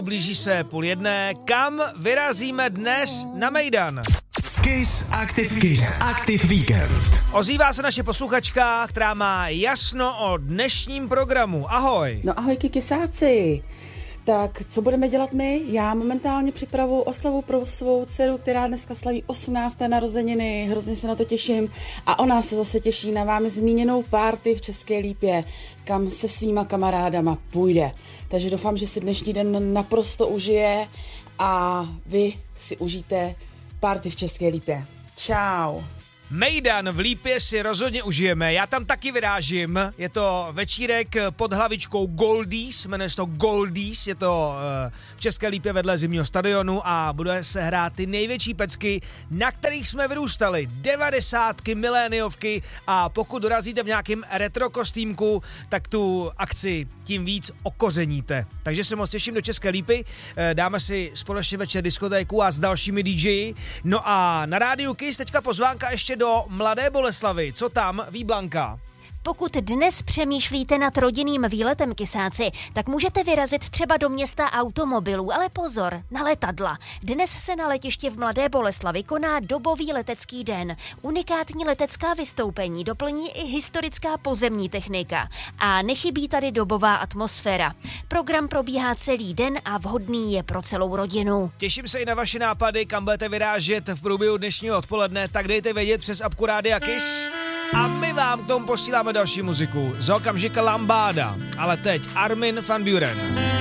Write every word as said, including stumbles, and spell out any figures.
Blíží se půl jedné, kam vyrazíme dnes na Mejdan? Kiss Active, Kiss Active Weekend. Ozývá se naše posluchačka, která má jasno o dnešním programu. Ahoj. No ahoj kisáci. Tak co budeme dělat my? Já momentálně připravuji oslavu pro svou dceru, která dneska slaví osmnácté narozeniny. Hrozně se na to těším. A ona se zase těší na vámi zmíněnou party v České Lípě, kam se svýma kamarádama půjde. Takže doufám, že si dnešní den naprosto užije a vy si užijte party v České Lípě. Čau. Mejdan v Lípě si rozhodně užijeme, já tam taky vyrážím, je to večírek pod hlavičkou Goldies, jmenuje se to Goldies, je to v České Lípě vedle zimního stadionu a bude se hrát ty největší pecky, na kterých jsme vyrůstali, devadesátky, miléniovky a pokud dorazíte v nějakém retro kostýmku, tak tu akci tím víc okořeníte. Takže se moc těším do České Lípy, dáme si společně večer diskotéku a s dalšími dý džeji, no a na rádiu Kiss teďka pozvánka ještě do Mladé Boleslavi. Co tam, ví Blanka? Pokud dnes přemýšlíte nad rodinným výletem kysáci, tak můžete vyrazit třeba do města automobilů, ale pozor, na letadla. Dnes se na letiště v Mladé Boleslavi koná dobový letecký den. Unikátní letecká vystoupení doplní i historická pozemní technika. A nechybí tady dobová atmosféra. Program probíhá celý den a vhodný je pro celou rodinu. Těším se i na vaše nápady, kam budete vyrážet v průběhu dnešního odpoledne, tak dejte vědět přes apku Rádia Kiss. A my vám k tomu posíláme další muziku z okamžika Lambáda. Ale teď Armin van Buuren.